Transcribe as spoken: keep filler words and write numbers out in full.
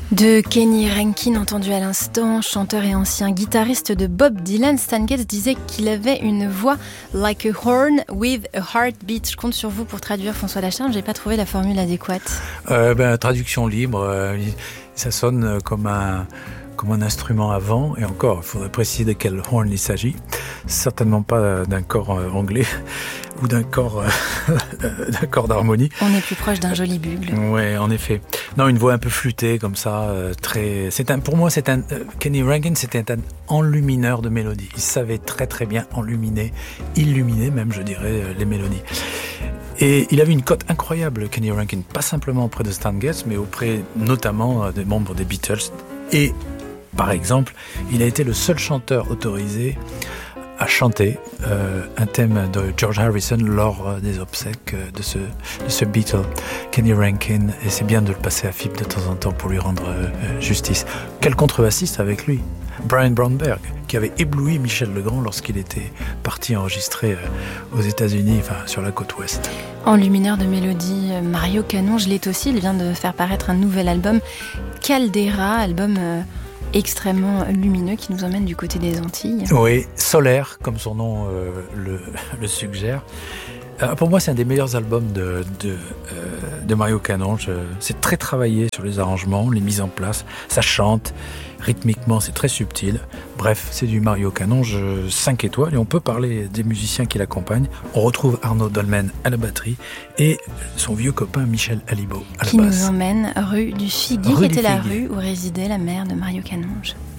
De Kenny Rankin, entendu à l'instant, chanteur et ancien guitariste de Bob Dylan, Stan Getz disait qu'il avait une voix like a horn with a heartbeat. Je compte sur vous pour traduire, François Lacharme, j'ai pas trouvé la formule adéquate. Euh, ben, traduction libre, euh, ça sonne comme un, comme un instrument à vent, et encore, il faudrait préciser de quel horn il s'agit. Certainement pas d'un corps anglais ou d'un corps, euh, d'un corps d'harmonie. On est plus proche d'un joli bugle. Ouais, en effet. Non, une voix un peu flûtée comme ça, euh, très. C'est un. Pour moi, c'est un. Euh, Kenny Rankin, c'était un enlumineur de mélodies. Il savait très très bien enluminer, illuminer même, je dirais, euh, les mélodies. Et il avait une cote incroyable, Kenny Rankin, pas simplement auprès de Stan Getz, mais auprès notamment euh, des membres des Beatles. Et par exemple, il a été le seul chanteur autorisé à chanter euh, un thème de George Harrison lors des obsèques de ce, de ce Beatle, Kenny Rankin, et c'est bien de le passer à F I B de temps en temps pour lui rendre euh, justice. Quel contrebassiste avec lui, Brian Bromberg, qui avait ébloui Michel Legrand lorsqu'il était parti enregistrer euh, aux États-Unis, enfin sur la côte ouest. Enlumineur de mélodie, Mario Canonge l'est aussi. Il vient de faire paraître un nouvel album, Caldera, album euh, extrêmement lumineux qui nous emmène du côté des Antilles. Oui, solaire, comme son nom euh, le, le suggère. Euh, pour moi, c'est un des meilleurs albums de, de, euh, de Mario Canonge. C'est très travaillé sur les arrangements, les mises en place. Ça chante, rythmiquement, c'est très subtil. Bref, c'est du Mario Canonge cinq étoiles. Et on peut parler des musiciens qui l'accompagnent. On retrouve Arnaud Dolmen à la batterie et son vieux copain Michel Alibo à la qui basse. Qui nous emmène rue du Figuier, rue qui était du la Figuier. rue où résidait la mère de Mario Canonge.